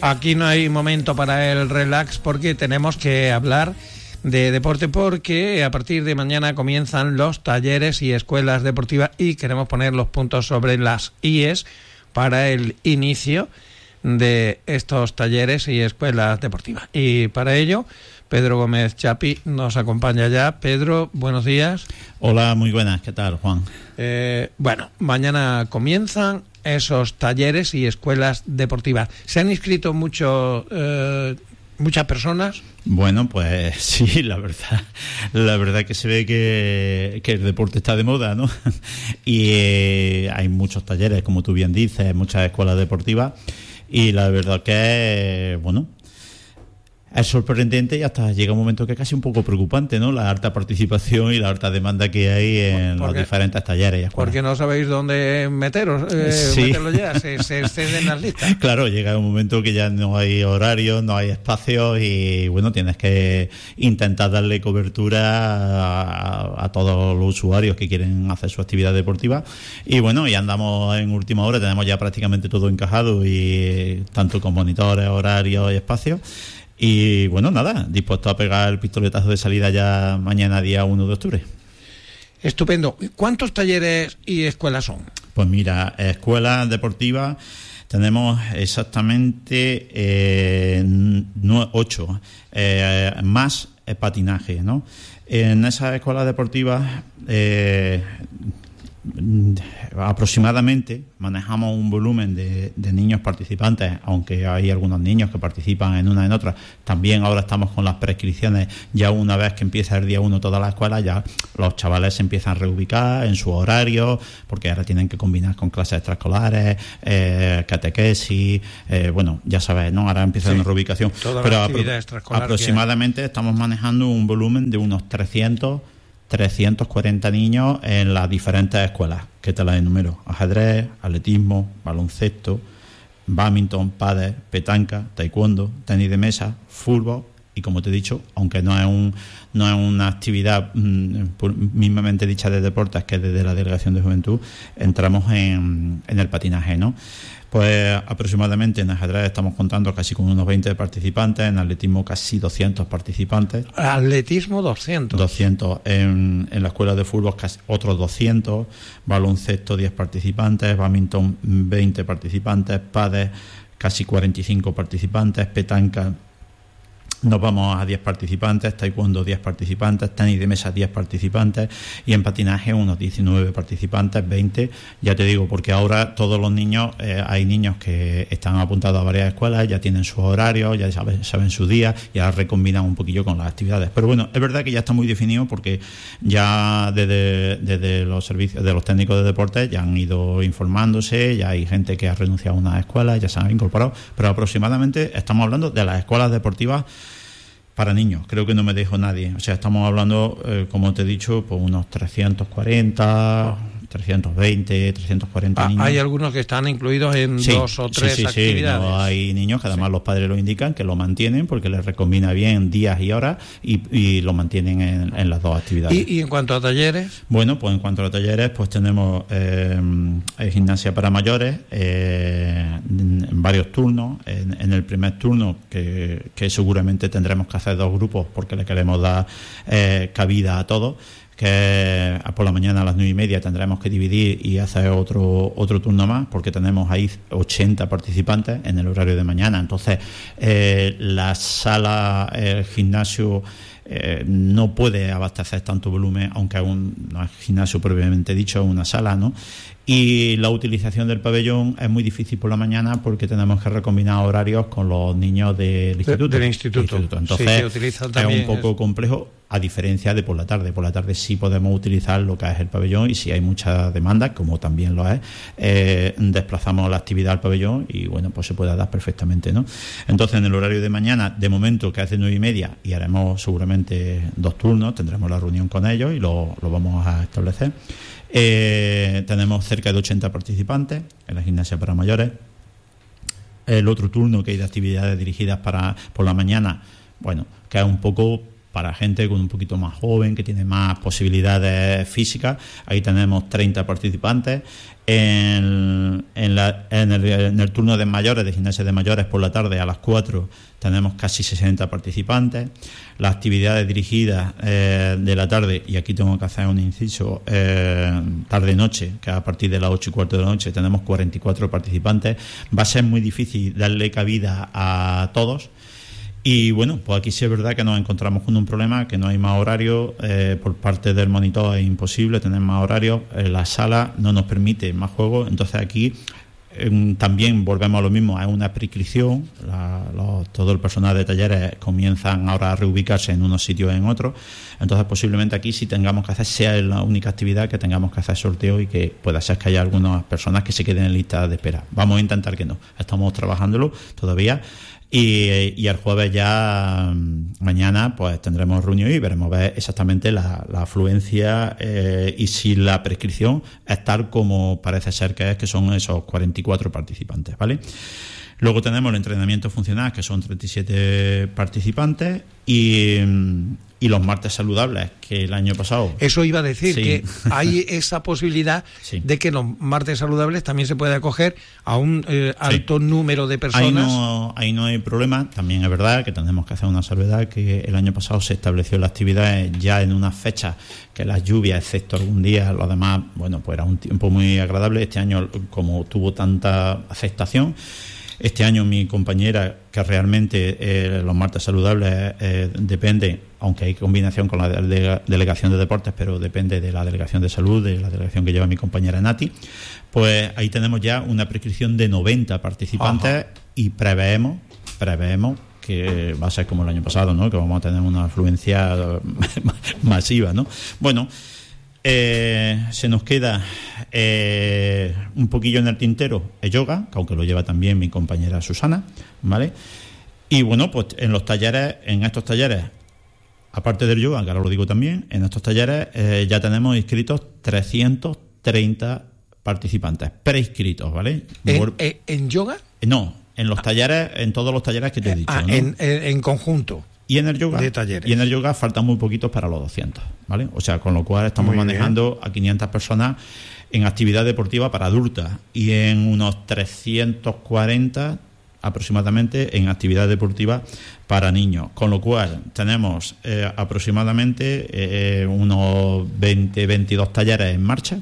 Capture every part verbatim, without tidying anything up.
aquí no hay momento para el relax porque tenemos que hablar de deporte, porque a partir de mañana comienzan los talleres y escuelas deportivas y queremos poner los puntos sobre las íes para el inicio de estos talleres y escuelas deportivas. Y para ello, Pedro Gómez Chapi nos acompaña ya. Pedro, buenos días. Hola, muy buenas. ¿Qué tal, Juan? Eh, bueno, mañana comienzan esos talleres y escuelas deportivas. ¿Se han inscrito mucho, eh, muchas personas? Bueno, pues sí, la verdad, la verdad que se ve que, que el deporte está de moda, ¿no? Y eh, hay muchos talleres, como tú bien dices, muchas escuelas deportivas, y la verdad que, bueno, es sorprendente y hasta llega un momento que es casi un poco preocupante, ¿no? La alta participación y la alta demanda que hay en los diferentes talleres y escuelas. Porque no sabéis dónde meteros, eh, sí. meterlo ya, se, se exceden las listas. Claro, llega un momento que ya no hay horarios, no hay espacios y, bueno, tienes que intentar darle cobertura a, a todos los usuarios que quieren hacer su actividad deportiva. Y, bueno, ya andamos en última hora, tenemos ya prácticamente todo encajado, y tanto con monitores, horarios y espacios. Y bueno, nada, dispuesto a pegar el pistoletazo de salida ya mañana, día uno de octubre. Estupendo. ¿Cuántos talleres y escuelas son? Pues mira, escuelas deportivas tenemos exactamente eh, no, ocho, eh, más eh, patinaje, ¿no? En esas escuelas deportivas eh, aproximadamente manejamos un volumen de, de niños participantes, aunque hay algunos niños que participan en una en otra. También ahora estamos con las prescripciones, ya una vez que empieza el día uno toda la escuela, ya los chavales se empiezan a reubicar en su horario, porque ahora tienen que combinar con clases extraescolares, eh, catequesis, eh, bueno, ya sabes, ¿no? Ahora empieza sí, una reubicación. Pero apro- aproximadamente estamos manejando un volumen de unos trescientos trescientos cuarenta niños en las diferentes escuelas, que te las enumero: ajedrez, atletismo, baloncesto, bádminton, pádel, petanca, taekwondo, tenis de mesa, fútbol y, como te he dicho, aunque no es un no es una actividad mmm, mismamente dicha de deportes, que desde la Delegación de Juventud entramos en, en el patinaje, ¿no? Pues aproximadamente en ajedrez estamos contando casi con unos veinte participantes, en atletismo casi doscientos participantes. Atletismo doscientos. doscientos. En, en la escuela de fútbol casi otros doscientos, baloncesto diez participantes, bádminton veinte participantes, pádel casi cuarenta y cinco participantes, petanca nos vamos a diez participantes, taekwondo diez participantes, tenis de mesa diez participantes y en patinaje unos diecinueve participantes, veinte, ya te digo, porque ahora todos los niños, eh, hay niños que están apuntados a varias escuelas, ya tienen sus horarios, ya saben, saben sus días y ahora recombinan un poquillo con las actividades. Pero bueno, es verdad que ya está muy definido, porque ya desde, desde los servicios de los técnicos de deportes ya han ido informándose, ya hay gente que ha renunciado a unas escuelas, ya se han incorporado, pero aproximadamente estamos hablando de las escuelas deportivas para niños, creo que no me dejo nadie. O sea, estamos hablando, eh, como te he dicho, pues unos trescientos cuarenta, trescientos veinte, trescientos cuarenta ah, niños. Hay algunos que están incluidos en sí, dos o tres sí, sí, actividades. Sí, no, hay niños que además sí. Los padres lo indican, que lo mantienen porque les recombina bien días y horas y, y lo mantienen en, en las dos actividades. ¿Y, ¿Y en cuanto a talleres? Bueno, pues en cuanto a talleres, pues tenemos eh, gimnasia para mayores eh, en, en varios turnos. En, en el primer turno, que, que seguramente tendremos que hacer dos grupos porque le queremos dar eh, cabida a todos, que por la mañana a las nueve y media tendremos que dividir y hacer otro otro turno más, porque tenemos ahí ochenta participantes en el horario de mañana. Entonces, eh, la sala, el gimnasio, eh, no puede abastecer tanto volumen, aunque es un no es gimnasio propiamente dicho, es una sala, ¿no? Y la utilización del pabellón es muy difícil por la mañana porque tenemos que recombinar horarios con los niños del instituto. De, del instituto. instituto. Entonces, sí, es un poco es... complejo, a diferencia de por la tarde. Por la tarde sí podemos utilizar lo que es el pabellón, y si hay mucha demanda, como también lo es, eh, desplazamos la actividad al pabellón y, bueno, pues se puede dar perfectamente, ¿no? Entonces, en el horario de mañana, de momento, que es de nueve y media, y haremos seguramente dos turnos, tendremos la reunión con ellos y lo, lo vamos a establecer. Eh, tenemos cerca de ochenta participantes en la gimnasia para mayores. El otro turno, que hay de actividades dirigidas para por la mañana, bueno, que es un poco para gente con un poquito más joven, que tiene más posibilidades físicas. Ahí tenemos treinta participantes. En, en, la, en, el, en el turno de mayores, de gimnasia de mayores, por la tarde a las cuatro tenemos casi sesenta participantes. Las actividades dirigidas eh, de la tarde, y aquí tengo que hacer un inciso, eh, tarde-noche, que a partir de las ocho y cuarto de la noche tenemos cuarenta y cuatro participantes. Va a ser muy difícil darle cabida a todos. Y bueno, pues aquí sí es verdad que nos encontramos con un problema, que no hay más horarios, eh, por parte del monitor es imposible tener más horarios, eh, la sala no nos permite más juegos, entonces aquí eh, también volvemos a lo mismo, es una prescripción, la, los, todo el personal de talleres comienzan ahora a reubicarse en unos sitios en otros, entonces posiblemente aquí si tengamos que hacer, sea la única actividad que tengamos que hacer sorteo y que pueda ser que haya algunas personas que se queden en lista de espera. Vamos a intentar que no, estamos trabajándolo todavía. Y, y el jueves ya, mañana, pues tendremos reunión y veremos ver exactamente la, la afluencia eh, y si la prescripción es tal como parece ser que es, que son esos cuarenta y cuatro participantes, ¿vale? Luego tenemos el entrenamiento funcional, que son treinta y siete participantes, y, y los martes saludables, que el año pasado... Eso iba a decir, sí. que hay esa posibilidad sí. de que los martes saludables también se puede acoger a un eh, alto sí. número de personas. Ahí no, ahí no hay problema. También es verdad que tenemos que hacer una salvedad, que el año pasado se estableció la actividad ya en unas fechas que las lluvias, excepto algún día, lo demás, bueno, pues era un tiempo muy agradable. Este año, como tuvo tanta aceptación, este año mi compañera, que realmente eh, los martes saludables eh, depende, aunque hay combinación con la de, delegación de deportes, pero depende de la delegación de salud, de la delegación que lleva mi compañera Nati, pues ahí tenemos ya una prescripción de noventa participantes. Ajá. Y preveemos, preveemos que va a ser como el año pasado, ¿no? Que vamos a tener una afluencia masiva, ¿no? Bueno, Eh, se nos queda eh, un poquillo en el tintero el yoga, que aunque lo lleva también mi compañera Susana, ¿vale? Y bueno, pues en los talleres, en estos talleres, aparte del yoga, que ahora lo digo también, en estos talleres eh, ya tenemos inscritos trescientos treinta participantes, preinscritos, ¿vale? ¿En, Por... ¿en yoga? No, en los talleres, en todos los talleres que te he dicho, ah, ¿no? en, en conjunto. Y en el yoga, y en el yoga faltan muy poquitos para los doscientos, ¿vale? O sea, con lo cual estamos muy manejando bien. A quinientas personas en actividad deportiva para adultas y en unos trescientos cuarenta aproximadamente en actividad deportiva para niños, con lo cual tenemos eh, aproximadamente eh, unos veinte, veintidós talleres en marcha.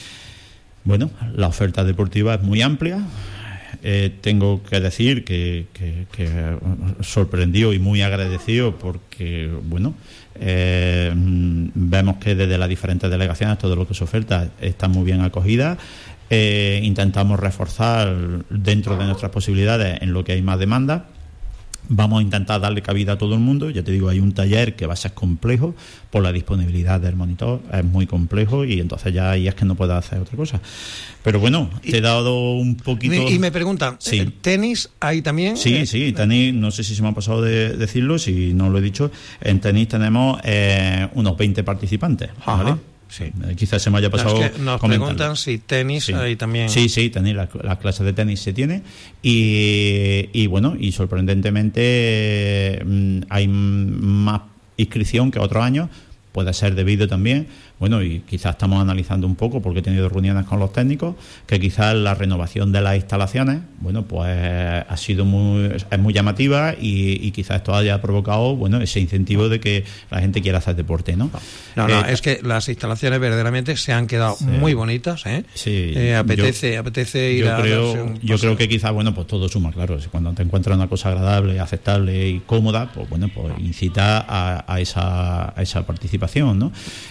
Bueno, la oferta deportiva es muy amplia. Eh, tengo que decir que, que, que sorprendido y muy agradecido porque, bueno, eh, vemos que desde las diferentes delegaciones todo lo que se oferta está muy bien acogida. Eh, intentamos reforzar dentro de nuestras posibilidades en lo que hay más demanda. Vamos a intentar darle cabida a todo el mundo. Ya te digo, hay un taller que va a ser complejo por la disponibilidad del monitor, es muy complejo y entonces ya ahí es que no puedes hacer otra cosa. Pero bueno, te he dado un poquito... Y me preguntan, sí. ¿tenis hay también? Sí, eh, sí, tenis, no sé si se me ha pasado de decirlo, si no lo he dicho, en tenis tenemos eh, unos veinte participantes, ¿vale? Ajá. Sí, quizás se me haya pasado. Es que nos comentarlo. Preguntan si tenis sí. ahí también. Sí, sí, tenis, las la clases de tenis se tiene y, y bueno, y sorprendentemente eh, hay más inscripción que otros años. Puede ser debido también, bueno, y quizás estamos analizando un poco, porque he tenido reuniones con los técnicos, que quizás la renovación de las instalaciones, bueno, pues ha sido muy, es muy llamativa y, y quizás esto haya provocado, bueno, ese incentivo de que la gente quiera hacer deporte, ¿no? No, no, eh, es que las instalaciones verdaderamente se han quedado sí. muy bonitas, ¿eh? Sí. Eh, apetece, yo, apetece ir yo a creo, un Yo creo que quizás, bueno, pues todo suma, claro, cuando te encuentras una cosa agradable, aceptable y cómoda, pues bueno, pues incita a, a esa, a esa participación, ¿no?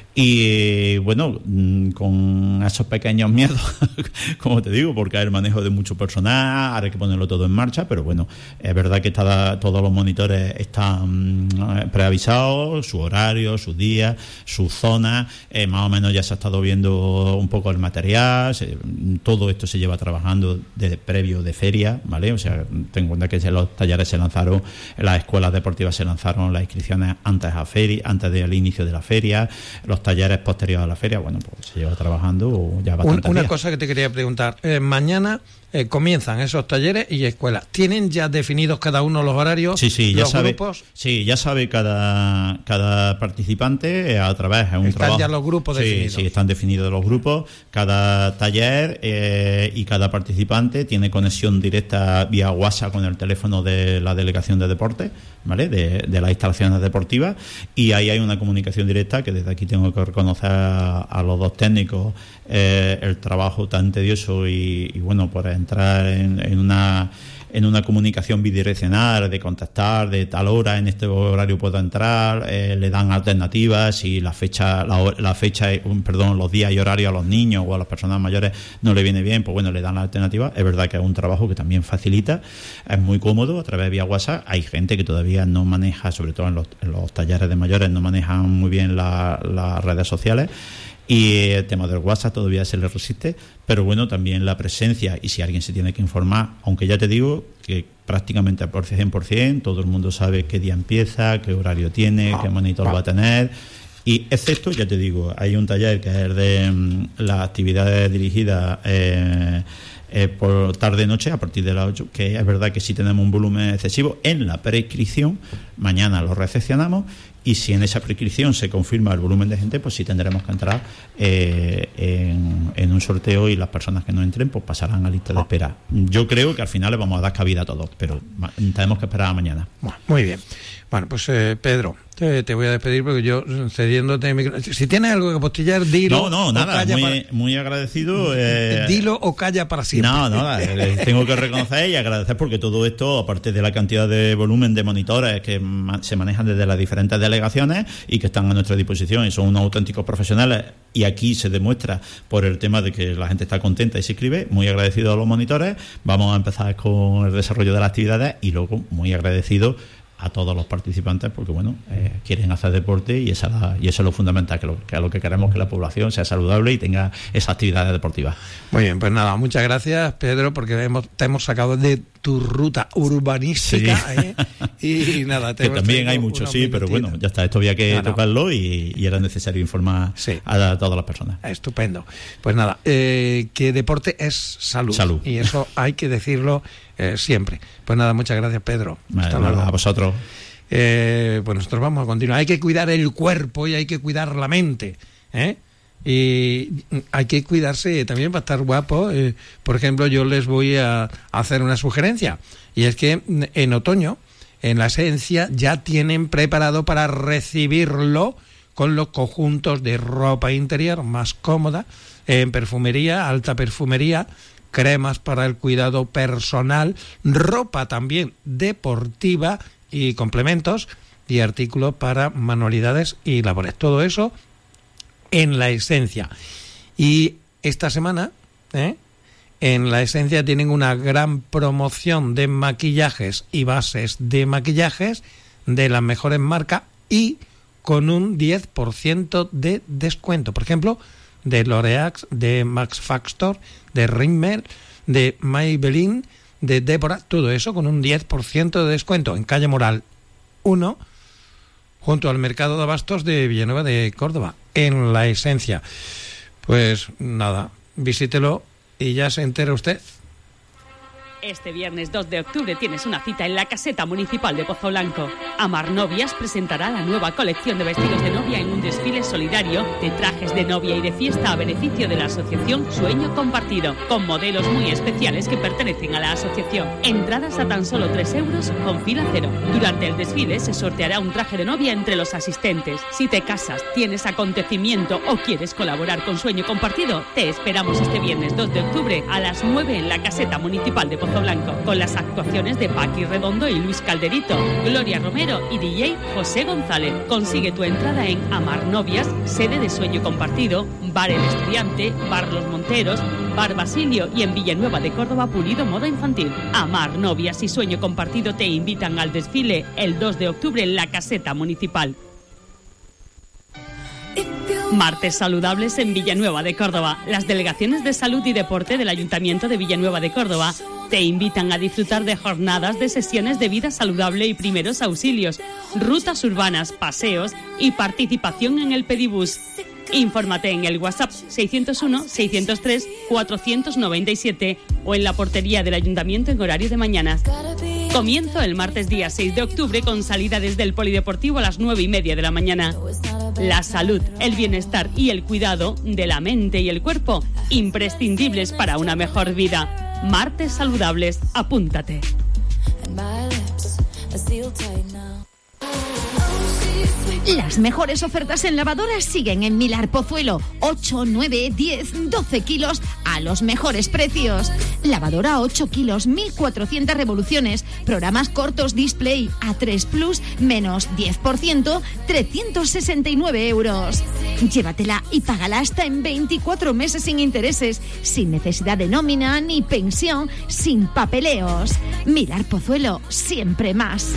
Y bueno, con esos pequeños miedos, como te digo, porque hay el manejo de mucho personal, ahora hay que ponerlo todo en marcha, pero bueno, es verdad que está, todos los monitores están preavisados, su horario, sus días, sus zonas, eh, más o menos ya se ha estado viendo un poco el material, se, todo esto se lleva trabajando desde previo de feria, ¿vale? O sea, ten en cuenta que los talleres se lanzaron, las escuelas deportivas se lanzaron las inscripciones antes a feria, antes del inicio de la feria, los los talleres posteriores a la feria, bueno, pues se lleva trabajando ya bastante. Un, una días. cosa que te quería preguntar, eh, mañana eh, comienzan esos talleres y escuelas. ¿Tienen ya definidos cada uno los horarios? Sí, sí, ya los sabe. Grupos? Sí, ya sabe cada cada participante a través de un ¿Están trabajo. ya los grupos sí, definidos? Sí, están definidos los grupos. Cada taller eh, y cada participante tiene conexión directa vía WhatsApp con el teléfono de la Delegación de Deporte, ¿vale? De, de las instalaciones deportivas, y ahí hay una comunicación directa que desde aquí tengo que reconocer a, a los dos técnicos eh, el trabajo tan tedioso y, y bueno, por entrar en, en una en una comunicación bidireccional, de contactar de tal hora, en este horario puedo entrar, eh, le dan alternativas y la fecha, la, la fecha, perdón, los días y horarios a los niños o a las personas mayores no le viene bien, pues bueno, le dan la alternativa. Es verdad que es un trabajo que también facilita, es muy cómodo a través de vía WhatsApp. Hay gente que todavía no maneja, sobre todo en los, en los talleres de mayores, no manejan muy bien la, las redes sociales. Y el tema del WhatsApp todavía se le resiste, pero bueno, también la presencia, y si alguien se tiene que informar, aunque ya te digo que prácticamente por cien por ciento todo el mundo sabe qué día empieza, qué horario tiene, qué monitor va a tener, y excepto, ya te digo, hay un taller que es de um, las actividades dirigidas eh, eh, por tarde-noche a partir de las ocho, que es verdad que sí tenemos un volumen excesivo en la prescripción, mañana lo recepcionamos. Y si en esa prescripción se confirma el volumen de gente, pues sí tendremos que entrar eh, en, en un sorteo, y las personas que no entren pues pasarán a lista de espera. Yo creo que al final le vamos a dar cabida a todos, pero tenemos que esperar a mañana. Bueno, muy bien. Bueno, pues eh, Pedro, te, te voy a despedir porque yo, cediéndote el micro... Si tienes algo que postillar, dilo. No, no, nada, muy, para... muy agradecido. Eh... Dilo o calla para siempre. No, no, tengo que reconocer y agradecer porque todo esto, aparte de la cantidad de volumen de monitores que ma- se manejan desde las diferentes delegaciones y que están a nuestra disposición y son unos auténticos profesionales, y aquí se demuestra por el tema de que la gente está contenta y se inscribe, muy agradecido a los monitores. Vamos a empezar con el desarrollo de las actividades y luego muy agradecido a todos los participantes porque bueno, eh, quieren hacer deporte y, esa la, y eso es lo fundamental, que, lo, que es lo que queremos, que la población sea saludable y tenga esas actividades deportivas. Muy bien, pues nada, muchas gracias Pedro, porque hemos, te hemos sacado de tu ruta urbanística, sí. ¿eh? y, y nada, te que también hay mucho, sí, pero bueno, ya está, esto había que no, no. tocarlo y, y era necesario informar sí. a, a todas las personas. Estupendo. Pues nada, eh, que deporte es salud, salud. Y eso hay que decirlo eh, siempre. Pues nada, muchas gracias Pedro. Hasta luego. A vosotros. Eh, pues nosotros vamos a continuar. Hay que cuidar el cuerpo y hay que cuidar la mente, ¿eh? Y hay que cuidarse también para estar guapo. Eh, por ejemplo, yo les voy a hacer una sugerencia, y es que en otoño, en la esencia, ya tienen preparado para recibirlo con los conjuntos de ropa interior más cómoda, en perfumería, alta perfumería, cremas para el cuidado personal, ropa también deportiva y complementos y artículos para manualidades y labores. Todo eso en la esencia. Y esta semana, ¿eh? en la esencia tienen una gran promoción de maquillajes y bases de maquillajes de las mejores marcas y con un diez por ciento de descuento. Por ejemplo, de L'Oréal, de Max Factor, de Rimmel, de Maybelline, de Deborah, todo eso con un diez por ciento de descuento en calle Moral uno, junto al mercado de abastos de Villanueva de Córdoba, en la esencia. Pues nada, visítelo y ya se entera usted. Este viernes dos de octubre tienes una cita en la Caseta Municipal de Pozo Blanco. Amar Novias presentará la nueva colección de vestidos de novia en un desfile solidario de trajes de novia y de fiesta a beneficio de la asociación Sueño Compartido, con modelos muy especiales que pertenecen a la asociación. Entradas a tan solo tres euros con fila cero. Durante el desfile se sorteará un traje de novia entre los asistentes. Si te casas, tienes acontecimiento o quieres colaborar con Sueño Compartido, te esperamos este viernes dos de octubre a las nueve en la Caseta Municipal de Pozo Blanco, con las actuaciones de Paqui Redondo y Luis Calderito, Gloria Romero y D J José González. Consigue tu entrada en Amar Novias, sede de Sueño Compartido, Bar El Estudiante, Bar Los Monteros, Bar Basilio y en Villanueva de Córdoba Pulido Moda Infantil. Amar Novias y Sueño Compartido te invitan al desfile el dos de octubre en la Caseta Municipal. Martes saludables en Villanueva de Córdoba. Las delegaciones de salud y deporte del Ayuntamiento de Villanueva de Córdoba te invitan a disfrutar de jornadas de sesiones de vida saludable y primeros auxilios, rutas urbanas, paseos y participación en el pedibús. Infórmate en el WhatsApp seiscientos uno, seiscientos tres, cuatrocientos noventa y siete o en la portería del Ayuntamiento en horario de mañanas. Comienzo el martes día seis de octubre con salida desde el Polideportivo a las nueve y media de la mañana. La salud, el bienestar y el cuidado de la mente y el cuerpo, imprescindibles para una mejor vida. Martes saludables, apúntate. Las mejores ofertas en lavadoras siguen en Milar Pozuelo. ocho, nueve, diez, doce kilos a los mejores precios. Lavadora ocho kilos, mil cuatrocientas revoluciones. Programas cortos display A tres Plus, menos diez por ciento, trescientos sesenta y nueve euros. Llévatela y págala hasta en veinticuatro meses sin intereses, sin necesidad de nómina ni pensión, sin papeleos. Milar Pozuelo, siempre más.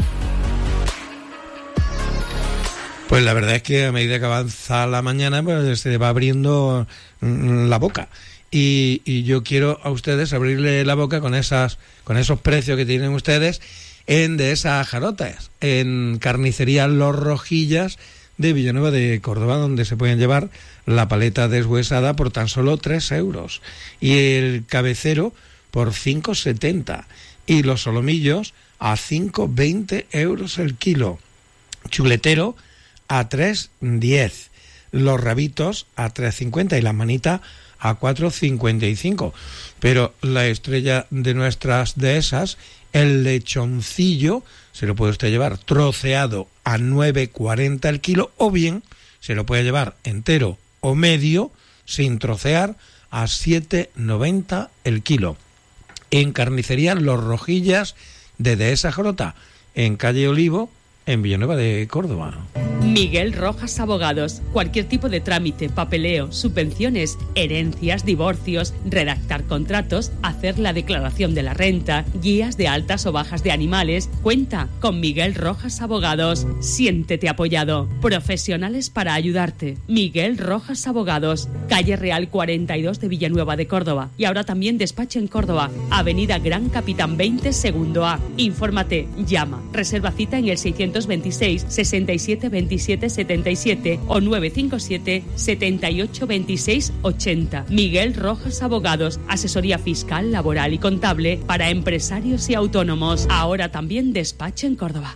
Pues la verdad es que a medida que avanza la mañana, pues se va abriendo la boca. Y, y yo quiero a ustedes abrirle la boca con esas, con esos precios que tienen ustedes en de esas jarotas, en Carnicería Los Rojillas de Villanueva de Córdoba, donde se pueden llevar la paleta deshuesada por tan solo tres euros y el cabecero por cinco setenta y los solomillos a cinco veinte euros el kilo. Chuletero a tres diez, los rabitos a tres cincuenta y la manita a cuatro cincuenta y cinco. Pero la estrella de nuestras dehesas, el lechoncillo, se lo puede usted llevar troceado a nueve cuarenta el kilo, o bien se lo puede llevar entero o medio, sin trocear, a siete noventa el kilo. En Carnicería Los Rojillas de Dehesa Jrota, en calle Olivo, en Villanueva de Córdoba. Miguel Rojas Abogados. Cualquier tipo de trámite, papeleo, subvenciones, herencias, divorcios, redactar contratos, hacer la declaración de la renta, guías de altas o bajas de animales. Cuenta con Miguel Rojas Abogados. Siéntete apoyado. Profesionales para ayudarte. Miguel Rojas Abogados. Calle Real cuarenta y dos de Villanueva de Córdoba. Y ahora también despacho en Córdoba. Avenida Gran Capitán veinte, segundo A. Infórmate, llama, reserva cita en el seiscientos veintiséis, sesenta y siete, veintisiete, setenta y siete o nueve cinco siete, setenta y ocho, veintiséis, ochenta. Miguel Rojas Abogados, asesoría fiscal, laboral y contable para empresarios y autónomos. Ahora también despacho en Córdoba.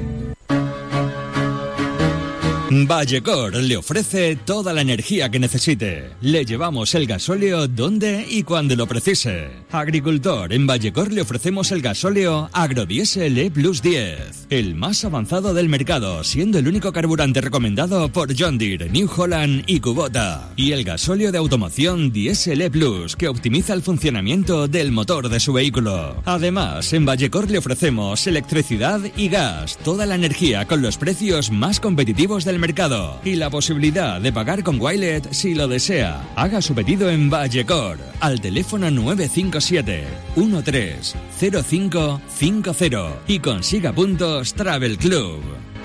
Vallecor le ofrece toda la energía que necesite. Le llevamos el gasóleo donde y cuando lo precise. Agricultor, en Vallecor le ofrecemos el gasóleo Agrodiesel E Plus diez, el más avanzado del mercado, siendo el único carburante recomendado por John Deere, New Holland y Kubota. Y el gasóleo de automoción Diesel E Plus, que optimiza el funcionamiento del motor de su vehículo. Además, en Vallecor le ofrecemos electricidad y gas, toda la energía con los precios más competitivos del mercado y la posibilidad de pagar con Wilet si lo desea. Haga su pedido en Vallecor al teléfono nueve cinco siete, uno tres, cero cinco cinco cero y consiga puntos Travel Club.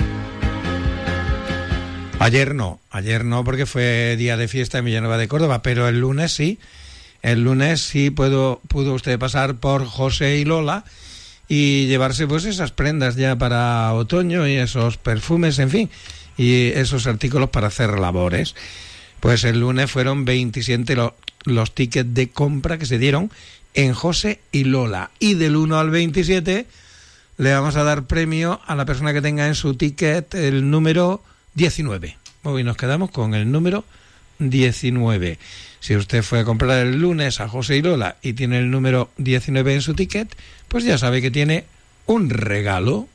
Ayer no, ayer no porque fue día de fiesta en Villanueva de Córdoba, pero el lunes sí, el lunes sí puedo, pudo usted pasar por José y Lola y llevarse pues esas prendas ya para otoño y esos perfumes, en fin, y esos artículos para hacer labores. Pues el lunes fueron veintisiete los, los tickets de compra que se dieron en José y Lola, y del uno al veintisiete le vamos a dar premio a la persona que tenga en su ticket el número diecinueve. Hoy nos quedamos con el número diecinueve. Si usted fue a comprar el lunes a José y Lola y tiene el número diecinueve en su ticket, pues ya sabe que tiene un regalo.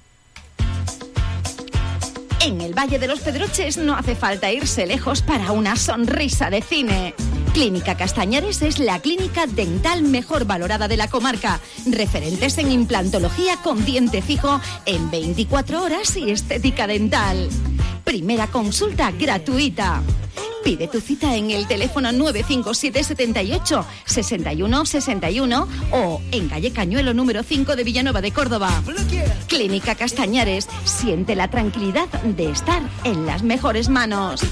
En el Valle de los Pedroches no hace falta irse lejos para una sonrisa de cine. Clínica Castañares es la clínica dental mejor valorada de la comarca. Referentes en implantología con diente fijo en veinticuatro horas y estética dental. Primera consulta gratuita. Pide tu cita en el teléfono nueve cinco siete, setenta y ocho, sesenta y uno, sesenta y uno o en calle Cañuelo número cinco de Villanueva de Córdoba. Clínica Castañares, siente la tranquilidad de estar en las mejores manos.